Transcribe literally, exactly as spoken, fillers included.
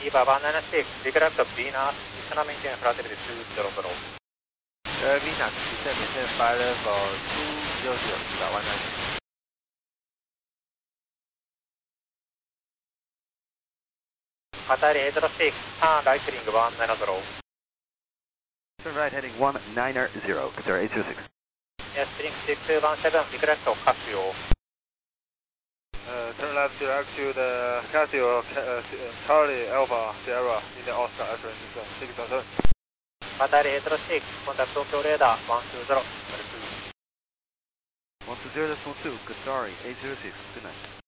Viva one nine six, redirect to Venus, Eastern maintain flight level two zero zero. Uh, Venus, Eastern maintain flight level two zero zero, Viva one nine six. Qatar eight zero six, turn right heading one nine zero. Turn right heading one nine zero, Qatar eight zero six. Yes, Spring six two one seven, redirect to Casio. Uh, turn left direct to the Casio, uh, Charlie Alpha Sierra, Indian Oscar X-ray system, six one seven. Qatar eight zero six, contact Tokyo radar one two zero. one two zero, that's one two, Qatar eight zero six, good night.